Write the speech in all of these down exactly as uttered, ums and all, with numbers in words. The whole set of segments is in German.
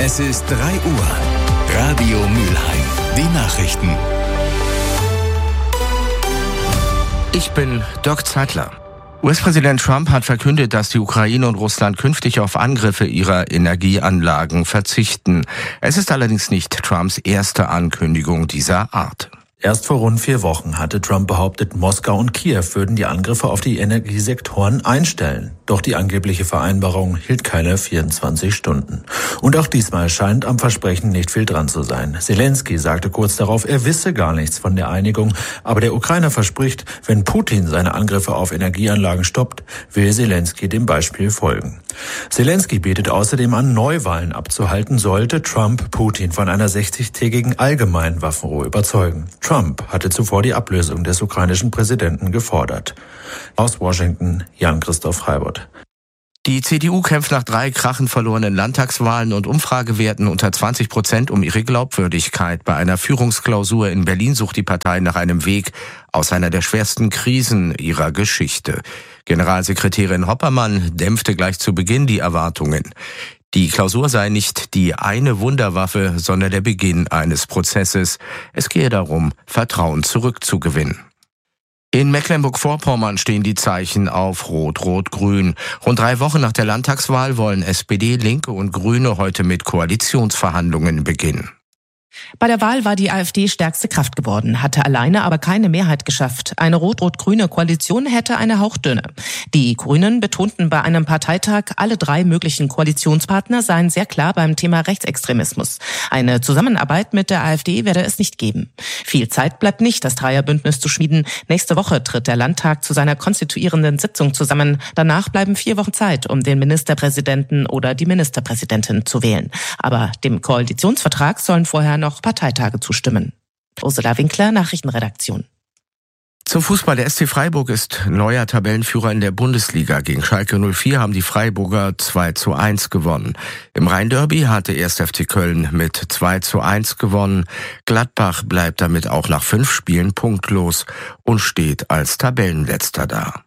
Es ist drei Uhr. Radio Mülheim. Die Nachrichten. Ich bin Dirk Zeitler. U S-Präsident Trump hat verkündet, dass die Ukraine und Russland künftig auf Angriffe ihrer Energieanlagen verzichten. Es ist allerdings nicht Trumps erste Ankündigung dieser Art. Erst vor rund vier Wochen hatte Trump behauptet, Moskau und Kiew würden die Angriffe auf die Energiesektoren einstellen. Doch die angebliche Vereinbarung hielt keine vierundzwanzig Stunden. Und auch diesmal scheint am Versprechen nicht viel dran zu sein. Zelensky sagte kurz darauf, er wisse gar nichts von der Einigung. Aber der Ukrainer verspricht, wenn Putin seine Angriffe auf Energieanlagen stoppt, will Zelensky dem Beispiel folgen. Zelensky bietet außerdem an, Neuwahlen abzuhalten, sollte Trump Putin von einer sechzigtägigen allgemeinen Waffenruhe überzeugen. Trump hatte zuvor die Ablösung des ukrainischen Präsidenten gefordert. Aus Washington, Jan-Christoph Freibott. Die C D U kämpft nach drei krachend verlorenen Landtagswahlen und Umfragewerten unter zwanzig Prozent um ihre Glaubwürdigkeit. Bei einer Führungsklausur in Berlin sucht die Partei nach einem Weg aus einer der schwersten Krisen ihrer Geschichte. Generalsekretärin Hoppermann dämpfte gleich zu Beginn die Erwartungen. Die Klausur sei nicht die eine Wunderwaffe, sondern der Beginn eines Prozesses. Es gehe darum, Vertrauen zurückzugewinnen. In Mecklenburg-Vorpommern stehen die Zeichen auf Rot-Rot-Grün. Rund drei Wochen nach der Landtagswahl wollen S P D, Linke und Grüne heute mit Koalitionsverhandlungen beginnen. Bei der Wahl war die AfD stärkste Kraft geworden, hatte alleine aber keine Mehrheit geschafft. Eine rot-rot-grüne Koalition hätte eine hauchdünne. Die Grünen betonten bei einem Parteitag, alle drei möglichen Koalitionspartner seien sehr klar beim Thema Rechtsextremismus. Eine Zusammenarbeit mit der AfD werde es nicht geben. Viel Zeit bleibt nicht, das Dreierbündnis zu schmieden. Nächste Woche tritt der Landtag zu seiner konstituierenden Sitzung zusammen. Danach bleiben vier Wochen Zeit, um den Ministerpräsidenten oder die Ministerpräsidentin zu wählen. Aber dem Koalitionsvertrag sollen vorher noch Parteitage zustimmen. Ursula Winkler, Nachrichtenredaktion. Zum Fußball. Der S C Freiburg ist neuer Tabellenführer in der Bundesliga. Gegen Schalke null vier haben die Freiburger zwei zu eins gewonnen. Im Rhein-Derby hatte erst F C Köln mit zwei zu eins gewonnen. Gladbach bleibt damit auch nach fünf Spielen punktlos und steht als Tabellenletzter da.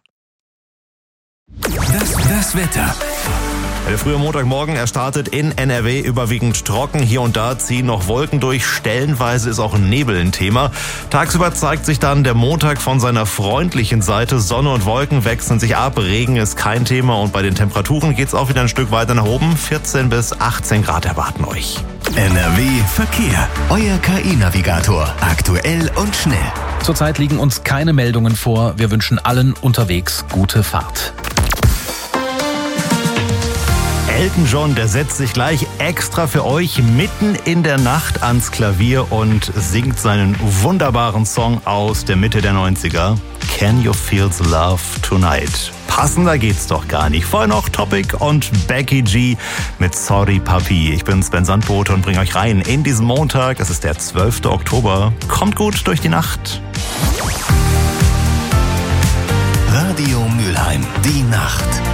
Das, das Wetter. Der frühe Montagmorgen, er startet in N R W überwiegend trocken. Hier und da ziehen noch Wolken durch. Stellenweise ist auch Nebel ein Thema. Tagsüber zeigt sich dann der Montag von seiner freundlichen Seite. Sonne und Wolken wechseln sich ab. Regen ist kein Thema. Und bei den Temperaturen geht's auch wieder ein Stück weiter nach oben. vierzehn bis achtzehn Grad erwarten euch. N R W Verkehr. Euer K I-Navigator. Aktuell und schnell. Zurzeit liegen uns keine Meldungen vor. Wir wünschen allen unterwegs gute Fahrt. Elton John, der setzt sich gleich extra für euch mitten in der Nacht ans Klavier und singt seinen wunderbaren Song aus der Mitte der neunziger. Can You Feel the Love Tonight? Passender geht's doch gar nicht. Vorher noch Topic und Becky G mit Sorry Papi. Ich bin Sven Sandbote und bringe euch rein in diesen Montag. Es ist der zwölfte Oktober. Kommt gut durch die Nacht. Radio Mülheim. Die Nacht.